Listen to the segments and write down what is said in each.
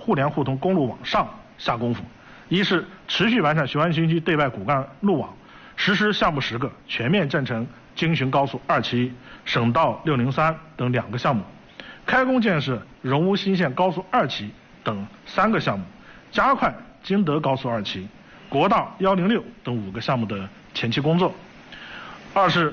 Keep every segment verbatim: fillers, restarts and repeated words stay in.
互联互通公路网上下功夫。一是持续完善雄安新区对外骨干路网，实施项目十个，全面建成京寻高速二期、省道六零三等两个项目，开工建设荣乌新线高速二期等三个项目，加快京德高速二期、国道一零六等五个项目的前期工作。二是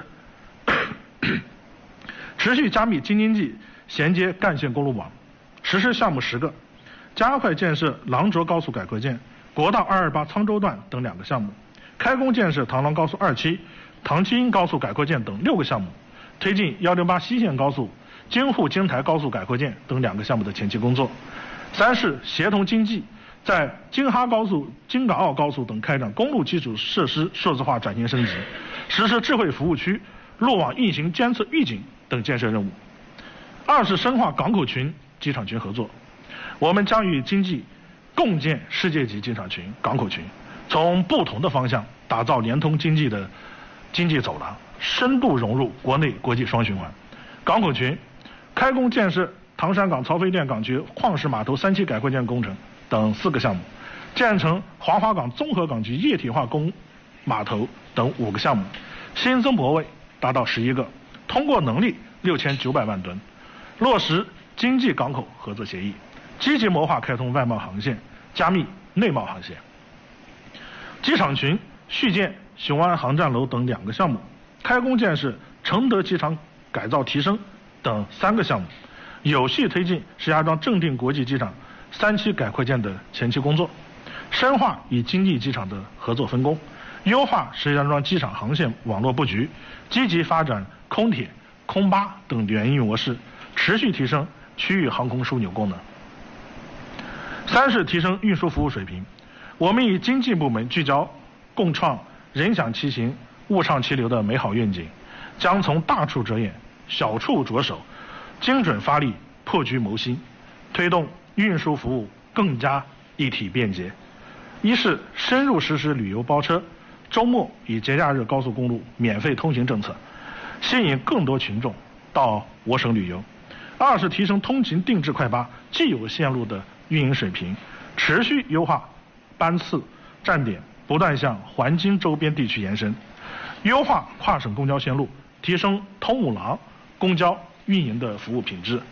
持续加密京津冀衔接干线公路网，实施项目十个，加快建设廊卓高速改革件、国道二二八沧州段等两个项目，开工建设唐廊高速二期、唐津高速改扩件等六个项目，推进一零八西线高速、京沪京台高速改扩件等两个项目的前期工作。三是协同经济，在京哈高速、京港澳高速等开展公路基础设施数字化转型升级，实施智慧服务区、路网运行监测预警等建设任务。二是深化港口群、机场群合作，我们将与经济共建世界级机场群、港口群，从不同的方向打造联通经济的经济走廊，深度融入国内国际双循环。港口群开工建设唐山港曹妃甸港区矿石码头三期改扩建工程等四个项目，建成黄花岗综合港区液体化工码头等五个项目，新增泊位达到十一个，通过能力六千九百万吨，落实经济港口合作协议，积极谋划开通外贸航线，加密内贸航线。机场群续建雄安航站楼等两个项目，开工建设承德机场改造提升等三个项目，有序推进石家庄正定国际机场三期改扩建的前期工作，深化与经济机场的合作分工，优化石家庄机场航线网络布局，积极发展空铁、空巴等联运模式，持续提升区域航空枢纽功能。三是提升运输服务水平，我们与经济部门聚焦，共创人享其行、物畅其流的美好愿景，将从大处着眼、小处着手，精准发力，破局谋新，推动运输服务更加一体便捷。一是深入实施旅游包车、周末与节假日高速公路免费通行政策，吸引更多群众到我省旅游。二是提升通勤定制快巴既有线路的运营水平，持续优化班次站点，不断向环京周边地区延伸，优化跨省公交线路，提升通五廊公交运营的服务品质。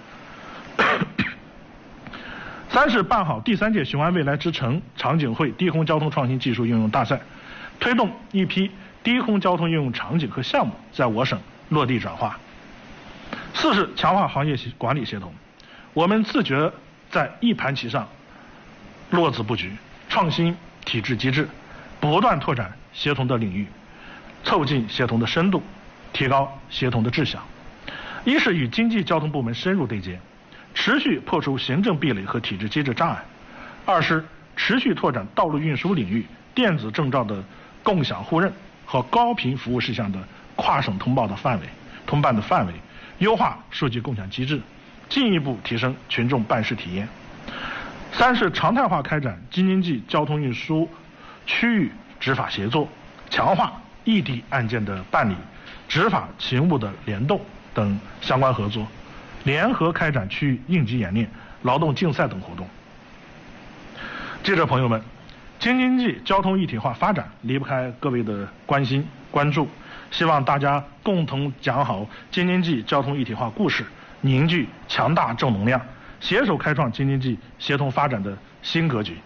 三是办好第三届雄安未来之城场景会低空交通创新技术应用大赛，推动一批低空交通应用场景和项目在我省落地转化。四是强化行业管理协同，我们自觉在一盘棋上落子布局，创新体制机制，不断拓展协同的领域，凑近协同的深度，提高协同的质效。一是与经济交通部门深入对接，持续破除行政壁垒和体制机制障碍。二是持续拓展道路运输领域电子证照的共享互认和高频服务事项的跨省通报的范围、通办的范围，优化数据共享机制，进一步提升群众办事体验。三是常态化开展京津冀交通运输区域执法协作，强化异地案件的办理、执法勤务的联动等相关合作，联合开展区域应急演练、劳动竞赛等活动。记者朋友们，京津冀交通一体化发展离不开各位的关心关注，希望大家共同讲好京津冀交通一体化故事，凝聚强大正能量，携手开创京津冀协同发展的新格局。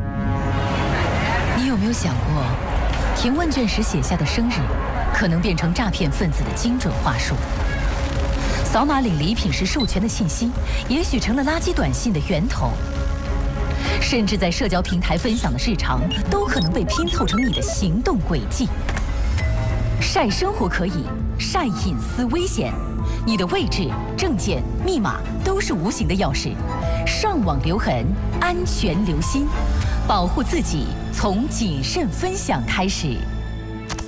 你有没有想过，填问卷时写下的生日，可能变成诈骗分子的精准话术？扫码领礼品时授权的信息，也许成了垃圾短信的源头。甚至在社交平台分享的日常，都可能被拼凑成你的行动轨迹。晒生活可以，晒隐私危险。你的位置、证件、密码都是无形的钥匙，上网留痕，安全留心，保护自己从谨慎分享开始。